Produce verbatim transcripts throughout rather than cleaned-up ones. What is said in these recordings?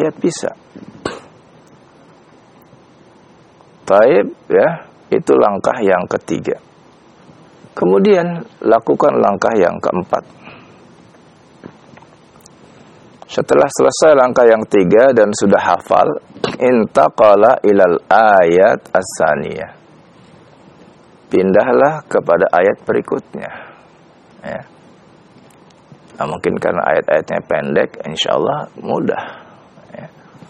ayat bisa. Taib ya, itu langkah yang ketiga. Kemudian lakukan langkah yang keempat. Setelah selesai langkah yang tiga dan sudah hafal, intaqala ilal ayat as-saniyah. Pindahlah kepada ayat berikutnya. Ya. Nah, mungkin karena ayat-ayatnya pendek, insyaallah mudah. Ya.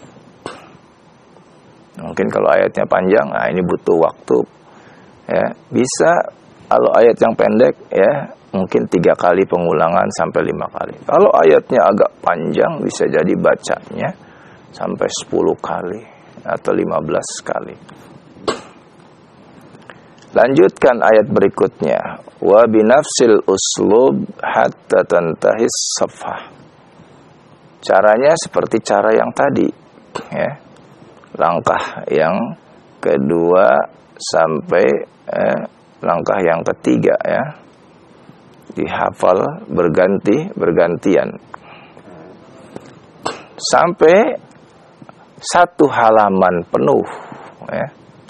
Mungkin kalau ayatnya panjang, nah ini butuh waktu. Ya, bisa kalau ayat yang pendek, ya mungkin tiga kali pengulangan sampai lima kali. Kalau ayatnya agak panjang, bisa jadi bacanya sampai sepuluh kali atau lima belas kali. Lanjutkan ayat berikutnya. Wa binafsil uslub hatta tantahis safhah. Caranya seperti cara yang tadi, ya. Langkah yang kedua sampai eh, langkah yang ketiga, ya. Dihafal berganti bergantian sampai satu halaman penuh, ya.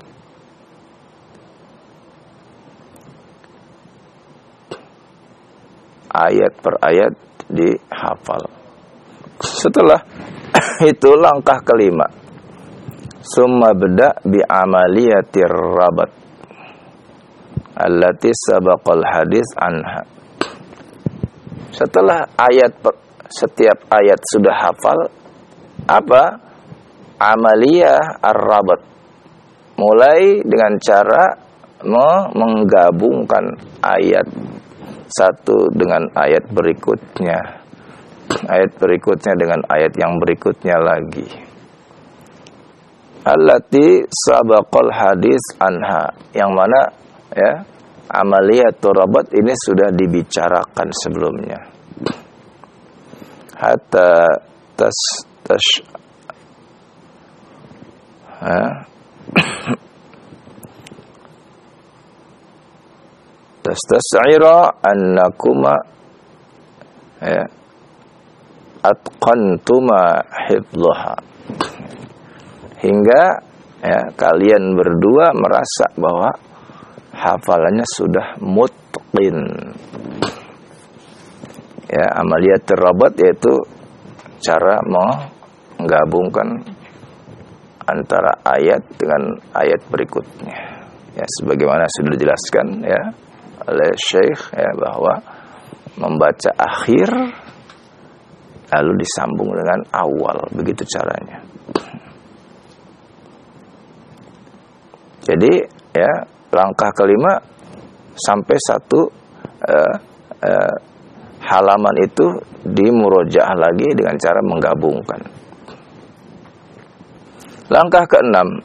Ayat per ayat dihafal. Setelah itu langkah kelima, summa beda bi amaliyatir rabat allati sabaqal hadis anha. Setelah ayat per, setiap ayat sudah hafal, apa? Amaliyah ar-rabat. Mulai dengan cara menggabungkan ayat satu dengan ayat berikutnya, ayat berikutnya dengan ayat yang berikutnya lagi. Allati sabaqal hadis anha, yang mana ya amaliyatur rabat ini sudah dibicarakan sebelumnya. Hatta tas tas ha tastas'ira annakuma ya atqantuma hifdhaha, hingga ya kalian berdua merasa bahwa hafalannya sudah mutqin. Ya, amaliyat rabat yaitu cara menggabungkan antara ayat dengan ayat berikutnya. Ya, sebagaimana sudah dijelaskan ya oleh Syekh ya, bahwa membaca akhir lalu disambung dengan awal, begitu caranya. Jadi ya langkah kelima sampai satu uh, uh, halaman itu dimurojaah lagi dengan cara menggabungkan. Langkah keenam,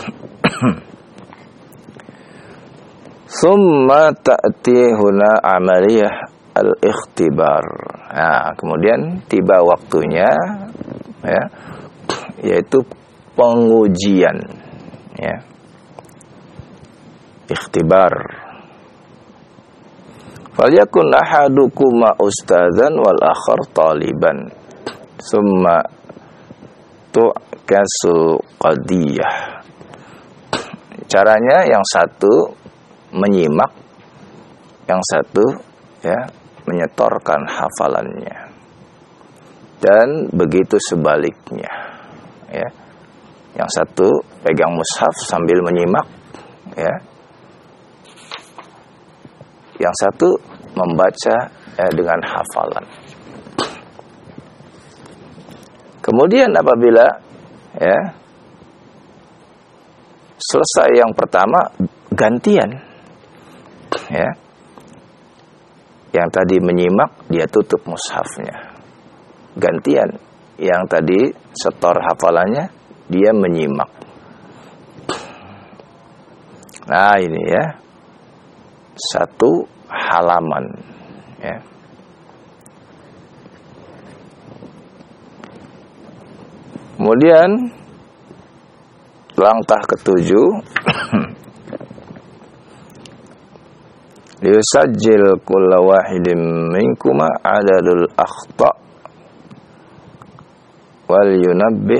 summa ta'ti huna amaliyah al-ikhtibar. Nah, kemudian tiba waktunya ya, yaitu pengujian ya. Ikhtibar. Falyakun ahadukuma ustadzan wal akhar taliban. Summa tu'kasul qadiyah. Caranya yang satu menyimak, yang satu ya menyetorkan hafalannya, dan begitu sebaliknya ya, yang satu pegang mushaf sambil menyimak ya, yang satu membaca ya, dengan hafalan. Kemudian apabila ya selesai yang pertama, gantian ya, yang tadi menyimak dia tutup mushafnya, gantian yang tadi setor hafalannya dia menyimak. Nah ini ya, satu halaman ya. Kemudian langkah ketujuh, yusajjil kulla wahidin minkuma adadul akhta wal yunabbih